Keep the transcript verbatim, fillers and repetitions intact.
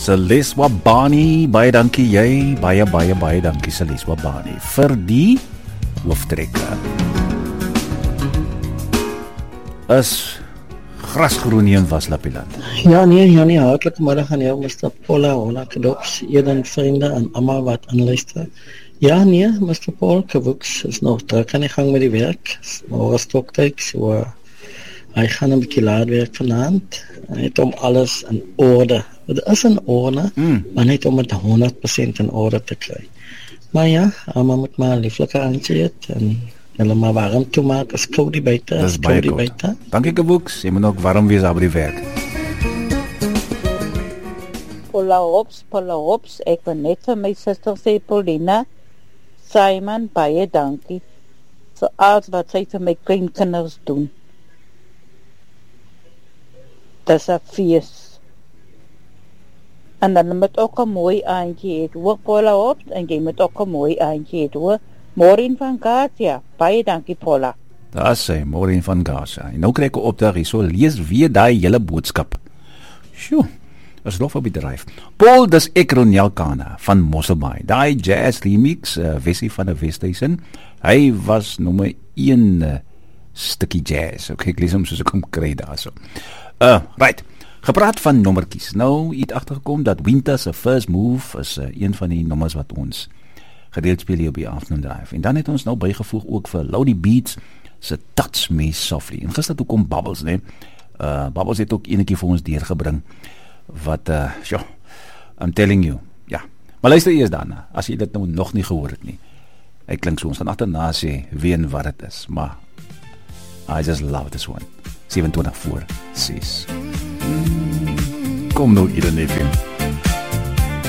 Celeste Wabani, baie dankie jy, baie baie baie dankie Celeste Wabani vir die hooftrekker. Is grasgroen hier in Waslapiland. Ja nee, ja nee, hartlike middag aan jou mister Paula, Honakedops, Eden vriende en almal wat aanluister. Ja nee, mister Paul Kawoeks is nog druk aan die gang met die werk. Môre stoktyd, so uh, hy gaan 'n bietjie laat werk vanaand. Net om alles in orde. Dit is in orde, mm. maar net om het honderd persent in orde te kry. Maar ja, almal moet maar lieflike aantjie eet en hulle maar warm toemaak, is koud die buite, is koud die buite. Dankie Kawoeks, jy moet ook warm wees daar by die werk. Paula Hops, Paula Hops, ek wil net vir my suster sê, Paulina, Simon, baie dankie vir alles wat sy vir my kleinkinders doen. Dit is 'n fees. En dan moet ook 'n mooi aandjie hê, hoor Paula Hops, en jy moet ook 'n mooi aandjie hê, hoor. Maureen van Gasia, baie dankie Paula. Daar sê Maureen van Gasia. En nou kry ek 'n opdrag hier, so lees weer daai hele boodskap. Sjoe. Is nog 'n bedryf. Paul, dis ek Ronel Kana van Mosselbaai. Daai jazz remix, uh, Wessie van 'n Westhuizen. Hy was nommer een uh, stukkie jazz. Okay, ek lees hom soos ek hom kry daarso. Uh, right. Gepraat van nommertjies. Nou het agtergekom dat Winter se First Move is uh, een van die nommers wat ons gereeld speel hier op die Afternoon Drive. En dan het ons nou bygevoeg ook vir Loudy Beats se Touch Me Softly. En gister toe kom Bubbles, né? Uh, Bubbles het ook enetjie vir ons deurgebring. Wat, uh, sjo, I'm telling you, ja. Maar luister eers daarna, as jy dit nou nog nie gehoor het nie. Hy klink so, ons gaan agterna sê, wie en wat het is, maar I just love this one. sewe twintig voor ses. Mm, kom nou, Eden F M.